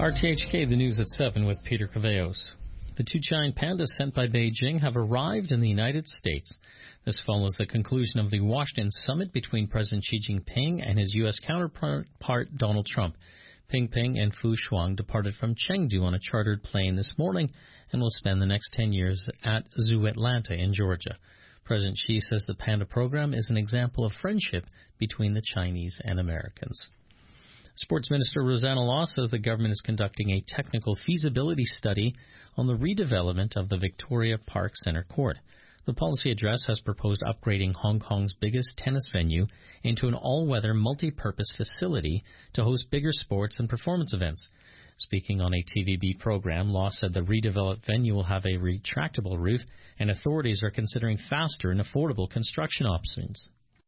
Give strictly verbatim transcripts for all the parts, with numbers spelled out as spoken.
R T H K, the news at seven with Peter Caveos. The two giant pandas sent by Beijing have arrived in the United States. This follows the conclusion of the Washington summit between President Xi Jinping and his U S counterpart Donald Trump. Ping Ping and Fu Shuang departed from Chengdu on a chartered plane this morning and will spend the next ten years at Zoo Atlanta in Georgia. President Xi says the panda program is an example of friendship between the Chinese and Americans. Sports Minister Rosanna Law says the government is conducting a technical feasibility study on the redevelopment of the Victoria Park Centre Court. The policy address has proposed upgrading Hong Kong's biggest tennis venue into an all-weather multi-purpose facility to host bigger sports and performance events. Speaking on a T V B program, Law said the redeveloped venue will have a retractable roof, and authorities are considering faster and affordable construction options.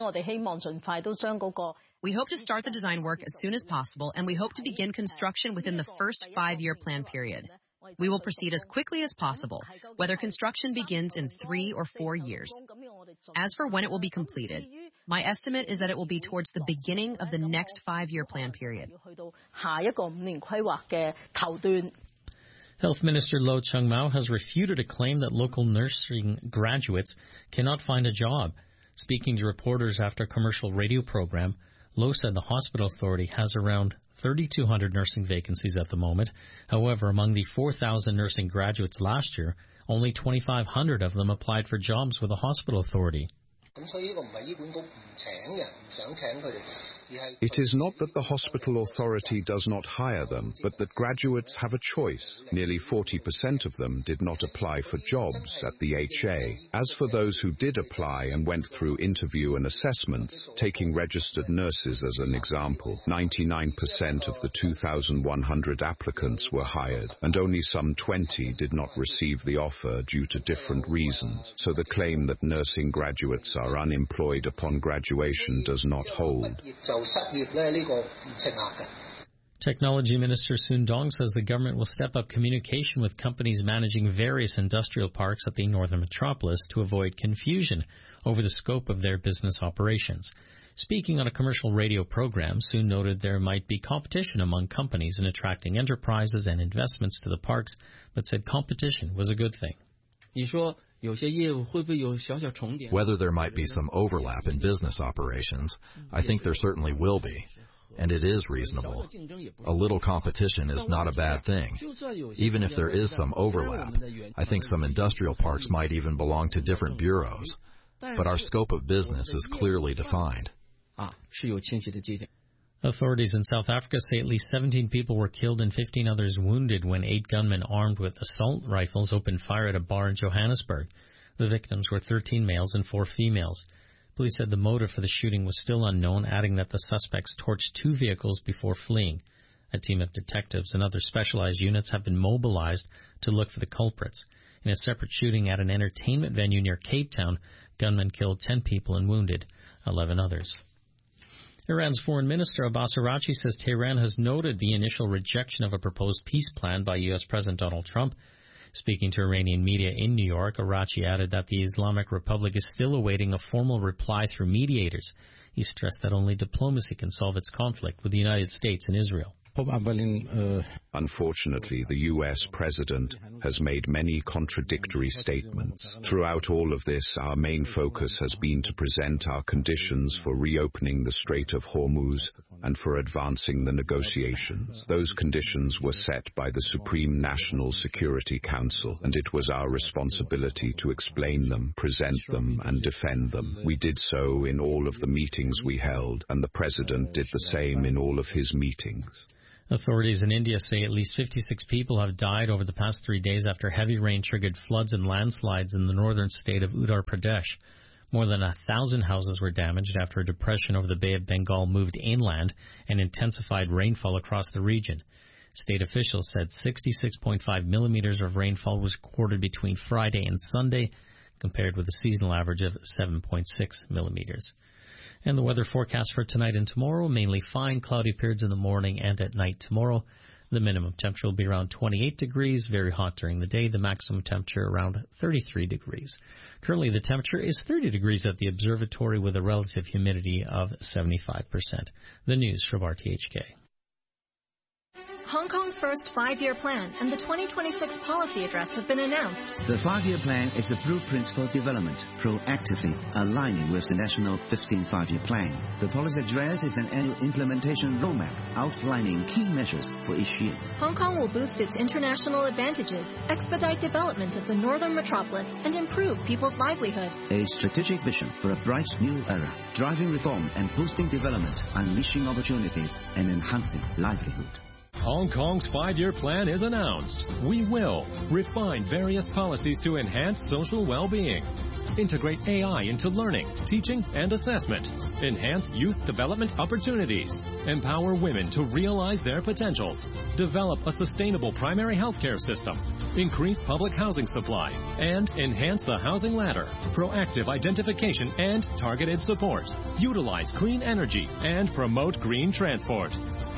We hope to start the design work as soon as possible, and we hope to begin construction within the first five-year plan period. We will proceed as quickly as possible, whether construction begins in three or four years. As for when it will be completed, my estimate is that it will be towards the beginning of the next five-year plan period. Health Minister Lo Chung-Mau has refuted a claim that local nursing graduates cannot find a job. Speaking to reporters after a commercial radio program, Lo said the hospital authority has around thirty-two hundred nursing vacancies at the moment. However, among the four thousand nursing graduates last year, only twenty-five hundred of them applied for jobs with the hospital authority. It is not that the hospital authority does not hire them, but that graduates have a choice. Nearly forty percent of them did not apply for jobs at the H A. As for those who did apply and went through interview and assessments, taking registered nurses as an example, ninety-nine percent of the two thousand one hundred applicants were hired, and only some twenty did not receive the offer due to different reasons. So the claim that nursing graduates are unemployed upon graduation does not hold. Technology Minister Sun Dong says the government will step up communication with companies managing various industrial parks at the northern metropolis to avoid confusion over the scope of their business operations. Speaking on a commercial radio program, Sun noted there might be competition among companies in attracting enterprises and investments to the parks, but said competition was a good thing. Whether there might be some overlap in business operations, I think there certainly will be, and it is reasonable. A little competition is not a bad thing. Even if there is some overlap, I think some industrial parks might even belong to different bureaus, but our scope of business is clearly defined. Authorities in South Africa say at least seventeen people were killed and fifteen others wounded when eight gunmen armed with assault rifles opened fire at a bar in Johannesburg. The victims were thirteen males and four females. Police said the motive for the shooting was still unknown, adding that the suspects torched two vehicles before fleeing. A team of detectives and other specialized units have been mobilized to look for the culprits. In a separate shooting at an entertainment venue near Cape Town, gunmen killed ten people and wounded eleven others. Iran's Foreign Minister Abbas Araghchi says Tehran has noted the initial rejection of a proposed peace plan by U S President Donald Trump. Speaking to Iranian media in New York, Araghchi added that the Islamic Republic is still awaiting a formal reply through mediators. He stressed that only diplomacy can solve its conflict with the United States and Israel. Unfortunately, the U S president has made many contradictory statements. Throughout all of this, our main focus has been to present our conditions for reopening the Strait of Hormuz and for advancing the negotiations. Those conditions were set by the Supreme National Security Council, and it was our responsibility to explain them, present them, and defend them. We did so in all of the meetings we held, and the president did the same in all of his meetings. Authorities in India say at least fifty-six people have died over the past three days after heavy rain triggered floods and landslides in the northern state of Uttar Pradesh. More than a thousand houses were damaged after a depression over the Bay of Bengal moved inland and intensified rainfall across the region. State officials said sixty-six point five millimeters of rainfall was recorded between Friday and Sunday, compared with a seasonal average of seven point six millimeters. And the weather forecast for tonight and tomorrow, mainly fine, cloudy periods in the morning and at night tomorrow. The minimum temperature will be around twenty-eight degrees, very hot during the day. The maximum temperature around thirty-three degrees. Currently, the temperature is thirty degrees at the observatory with a relative humidity of seventy-five percent. The news from R T H K. Hong Kong's first five-year plan and the twenty twenty-six policy address have been announced. The five-year plan is a blueprint for development, proactively aligning with the national fifteenth five-year plan. The policy address is an annual implementation roadmap outlining key measures for each year. Hong Kong will boost its international advantages, expedite development of the northern metropolis, and improve people's livelihood. A strategic vision for a bright new era, driving reform and boosting development, unleashing opportunities and enhancing livelihood. Hong Kong's five-year plan is announced. We will refine various policies to enhance social well-being, integrate A I into learning, teaching, and assessment, enhance youth development opportunities, empower women to realize their potentials, develop a sustainable primary healthcare system, increase public housing supply, and enhance the housing ladder, proactive identification and targeted support, utilize clean energy, and promote green transport.